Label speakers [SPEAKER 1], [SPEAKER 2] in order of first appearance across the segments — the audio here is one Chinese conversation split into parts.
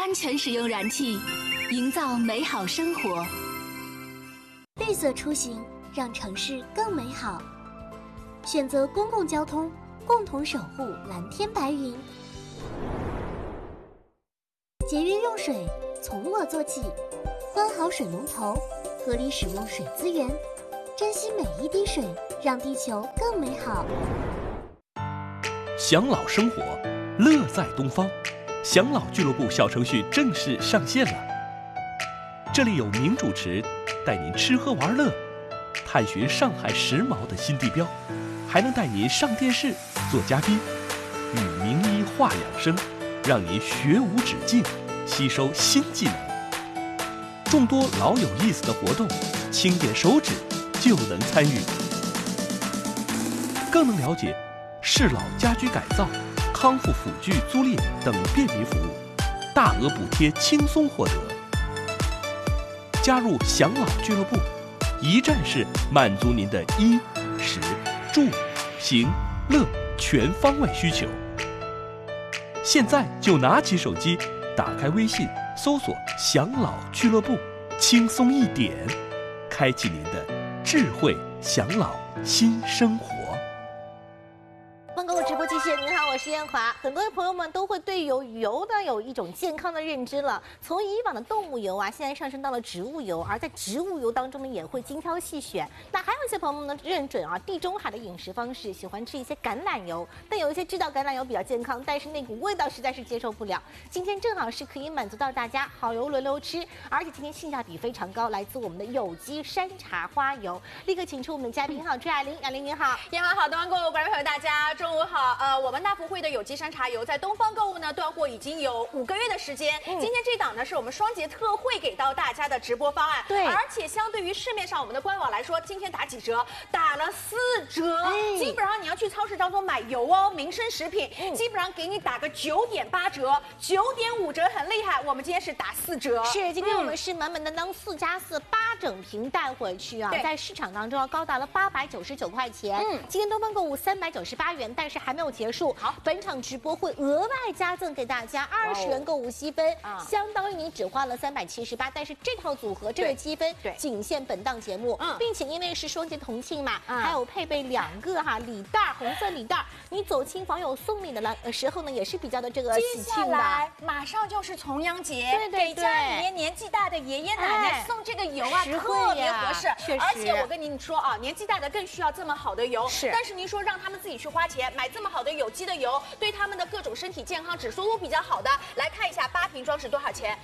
[SPEAKER 1] 安全使用燃气，营造美好生活。
[SPEAKER 2] 绿色出行，让城市更美好。选择公共交通，共同守护蓝天白云。节约用水，从我做起，关好水龙头，合理使用水资源，珍惜每一滴水，让地球更美好。
[SPEAKER 3] 享老生活，乐在东方。享老俱乐部小程序正式上线了，这里有名主持带您吃喝玩乐，探寻上海时髦的新地标，还能带您上电视做嘉宾，与名医话养生，让您学无止境，吸收新技能。众多老有意思的活动，轻点手指就能参与，更能了解适老家居改造、康复辅具租赁等便民服务，大额补贴轻松获得。加入享老俱乐部，一站式满足您的衣、食、住、行、乐全方位需求。现在就拿起手机，打开微信，搜索“享老俱乐部”，轻松一点，开启您的智慧享老新生活。
[SPEAKER 4] 欢迎购物直播继续，您好，我是燕华。很多的朋友们都会对油呢有一种健康的认知了。从以往的动物油啊，现在上升到了植物油，而在植物油当中呢，也会精挑细选。那还有一些朋友们呢认准啊，地中海的饮食方式，喜欢吃一些橄榄油。但有一些知道橄榄油比较健康，但是那股味道实在是接受不了。今天正好是可以满足到大家，好油轮流吃，而且今天性价比非常高，来自我们的有机山茶花油。立刻请出我们的嘉宾好，朱亚玲，亚玲您好，
[SPEAKER 5] 燕华好，东方购物观众朋友大家中午好。我们大福汇的有机山茶油在东方购物呢断货已经有5个月的时间。今天这档呢是我们双节特惠给到大家的直播方案，
[SPEAKER 4] 对，
[SPEAKER 5] 而且相对于市面上我们的官网来说，今天打几折？打了4折，基本上你要去超市当中买油哦，民生食品，基本上给你打个9.8折、9.5折，很厉害。我们今天是打4折，
[SPEAKER 4] 是今天我们是满满当当4+4 8整瓶带回去啊，在市场当中要高达了899块钱。今天东方购物398元，但是还没有结束。好，本场直播会额外加赠给大家20元购物积分，相当于你只花了378，但是这套组合这个积分仅限本档节目，并且因为是双节同庆嘛，还有配备2个礼袋，红色礼袋，你走亲访友送礼的时候呢，也是比较的这个喜庆的。
[SPEAKER 5] 接下来马上就是重阳节，
[SPEAKER 4] 对，
[SPEAKER 5] 给家里面年纪大的爷爷奶奶送这个油啊，特别合适。而且我跟您说啊，年纪大的更需要这么好的油。是，但是您说让他们自己去花钱买这么好的有机的油，对他们的各种身体健康指数都比较好的。来看一下8瓶装是多少钱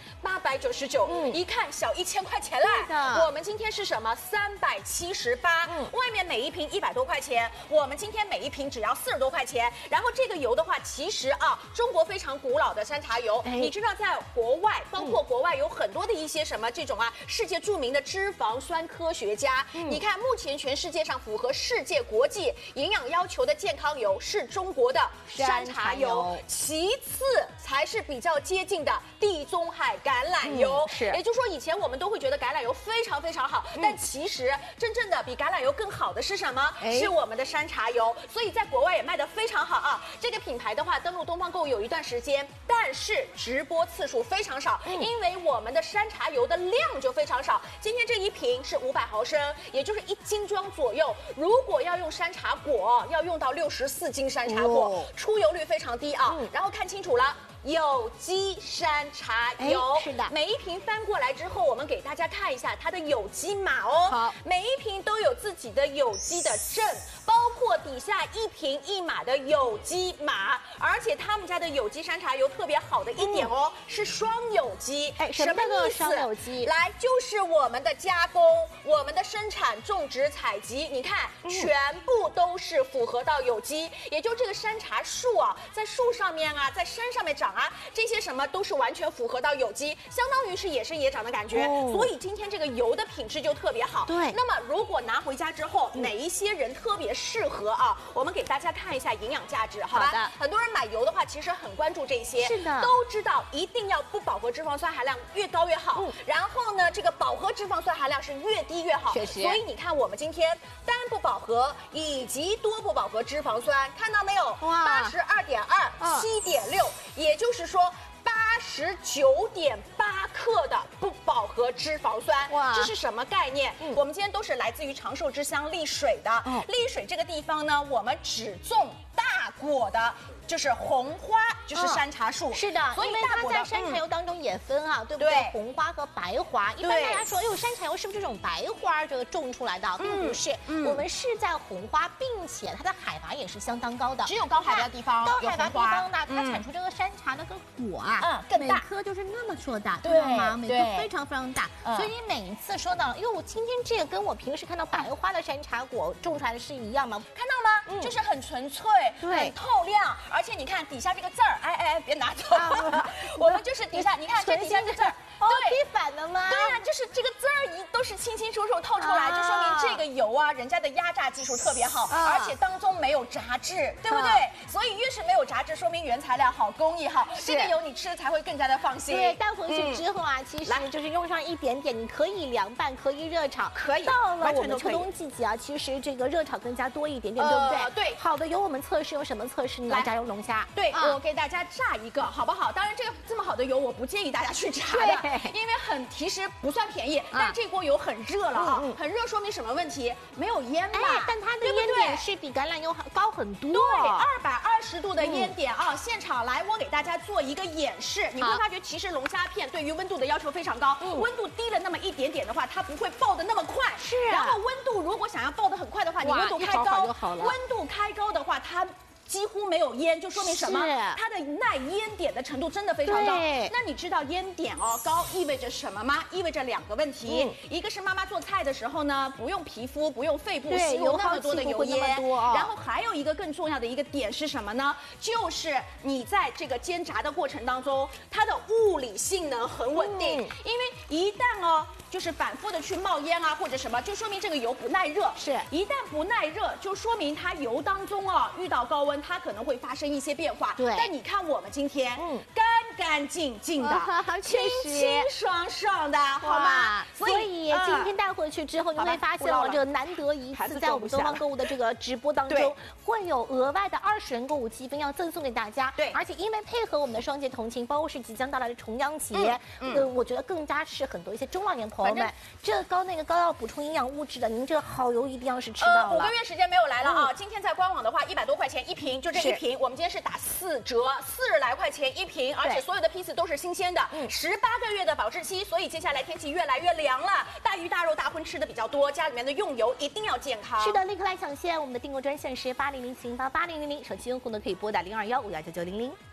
[SPEAKER 5] ？899，一看小1000块钱来。我们今天是什么？378，外面每一瓶100多块钱，我们今天每一瓶只要40多块钱。然后这个油的话，其实啊，中国非常古老的山茶油，你知道在国外，包括国外有很多的一些什么这种啊，世界著名的脂肪酸科学家，你看目前全世界上符合世界国际营养要求的健康油是中国的山茶油，其次才是比较接近的地中海橄榄油。是，也就是说以前我们都会觉得橄榄油非常非常好，但其实真正的比橄榄油更好的是什么？是我们的山茶油，所以在国外也卖得非常好啊。这个品牌的话，登陆东方购物有一段时间，但是直播次数非常少，因为我们的山茶油的量就非常少。今天这一瓶是500毫升，也就是1斤装左右。如果要用山茶果，要用到64斤山茶果，出油率非常低啊。然后看清楚了。有机山茶油，是的，每一瓶翻过来之后，我们给大家看一下它的有机码哦。好，每一瓶都有自己的有机的证，包括底下1瓶1码的有机码，而且他们家的有机山茶油特别好的一点哦，是双有机。什么意思？双有机？来，就是我们的加工、我们的生产、种植、采集，你看，全部都是符合到有机，也就这个山茶树啊，在树上面啊，在山上面长。这些什么都是完全符合到有机，相当于是野生野长的感觉，所以今天这个油的品质就特别好。对，那么如果拿回家之后，哪一些人特别适合啊？我们给大家看一下营养价值，好吧？好的。很多人买油的话，其实很关注这些，是的，都知道一定要不饱和脂肪酸含量越高越好。然后呢，这个饱和脂肪酸含量是越低越好。确实。所以你看，我们今天单不饱和以及多不饱和脂肪酸，看到没有？哇，82.2、7.6，也就是说 29.8克的不饱和脂肪酸。
[SPEAKER 4] 哇，
[SPEAKER 5] 这是什么概念？我们今天都是来自于长寿之乡丽水的。丽水这个地方呢，我们只种大果的。就是红花，就是山茶树。
[SPEAKER 4] 是的，
[SPEAKER 5] 所以
[SPEAKER 4] 它在山茶油当中也分啊，对不对？红花和白花。一般大家说，哎呦，山茶油是不是这种白花这个种出来的？并不是，我们是在红花，并且它的海拔也是相当高的。
[SPEAKER 5] 只有高海拔地方，
[SPEAKER 4] 高海拔地方呢，它产出这个山茶的个果啊，
[SPEAKER 5] 更大，
[SPEAKER 4] 每颗就是那么硕大，
[SPEAKER 5] 对
[SPEAKER 4] 吗？每颗非常非常大，所以你每一次说到，哟，今天这个跟我平时看到白花的山茶果种出来的是一样吗？
[SPEAKER 5] 看到吗？就是很纯粹，很透亮。而且你看底下这个字儿，哎，别拿走，我们就是底下，你看这底下这字儿，
[SPEAKER 4] 对，可以反的吗？
[SPEAKER 5] 对呀，就是这个字儿都是清清楚楚透出来，就说明这个油啊，人家的压榨技术特别好，而且当中没有炸制，对不对？所以越是没有炸制，说明原材料好，工艺好，这个油你吃才会更加的放心。
[SPEAKER 4] 对，带回去之后啊，其实就是用上一点点，你可以凉拌，可以热炒，
[SPEAKER 5] 可以。
[SPEAKER 4] 到了我们秋冬季节啊，其实这个热炒更加多一点点，对不对？
[SPEAKER 5] 对。
[SPEAKER 4] 好的油我们测试用什么测试呢？炸油龙虾。
[SPEAKER 5] 对，我给大家炸一个，好不好？当然，这么好的油，我不建议大家去炸的，因为其实不算便宜，但是这锅油很热了啊，很热说明什么问题？没有烟嘛，
[SPEAKER 4] 但它的烟点是比橄榄油高很多。
[SPEAKER 5] 对，220度的烟点啊！现场来，我给大家做一个演示，你会发觉其实龙虾片对于温度的要求非常高，温度低了那么一点点的话，它不会爆的那么快。
[SPEAKER 4] 是啊。
[SPEAKER 5] 然后温度如果想要爆的很快的话，你温度开高，温度开高的话，它几乎没有烟，就说明什么？它的耐烟点的程度真的非常高。那你知道烟点高意味着什么吗？意味着2个问题，一个是妈妈做菜的时候呢，不用皮肤，不用肺部吸入那么多的油烟，然后还有一个更重要的一个点是什么呢？就是你在这个煎炸的过程当中，它的物理性能很稳定，因为一旦就是反复的去冒烟啊或者什么，就说明这个油不耐热。
[SPEAKER 4] 是，
[SPEAKER 5] 一旦不耐热，就说明它油当中遇到高温，它可能会发生一些变化。
[SPEAKER 4] 对，
[SPEAKER 5] 但你看我们今天，干干净净的，清清爽爽的，好吗？
[SPEAKER 4] 所以今天带回去之后，你会发现这个难得一次在我们东方购物的这个直播当中，会有额外的20元购物积分要赠送给大家。
[SPEAKER 5] 对，
[SPEAKER 4] 而且因为配合我们的双节同庆，包括是即将到来的重阳节，我觉得更加是很多一些中老年朋友们，这个高那个高要补充营养物质的，您这个好油一定要是吃到了。
[SPEAKER 5] 5个月时间没有来了啊！今天在官网的话，100多块钱一瓶，就这一瓶，我们今天是打4折，40来块钱一瓶，而且所有的批次都是新鲜的，18个月的保质期，所以接下来天气越来越凉了，大鱼大肉大荤吃的比较多，家里面的用油一定要健康。
[SPEAKER 4] 是的，立刻来抢先，我们的订购专线是8007088000，手机用户呢可以拨打02151999900。